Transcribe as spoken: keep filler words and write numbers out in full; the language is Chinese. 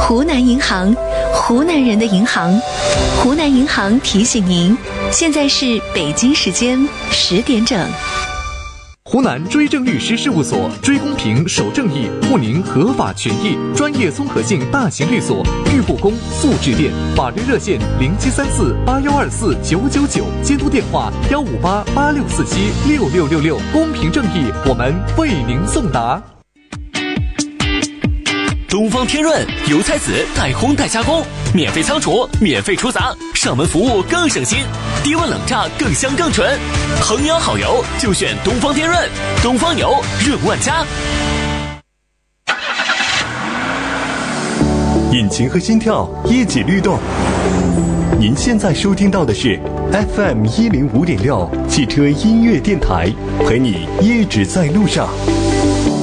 湖南银行，湖南人的银行。湖南银行提醒您，现在是北京时间十点整。 湖南追正律师事务所，追公平守正义，护您合法权益，专业综合性大型律所，豫沪公速致电，法律热线零七三四八幺二四九九九，监督电话幺五八八六四七六六六六，公平正义，我们为您送达。 东方天润油菜籽带烘带加工，免费仓储，免费出杂，上门服务更省心，低温冷榨更香更纯，衡阳好油就选东方天润，东方油润万家。 引擎和心跳一起律动。您现在收听到的是 F M 一零五点六汽车音乐电台，陪你一直在路上。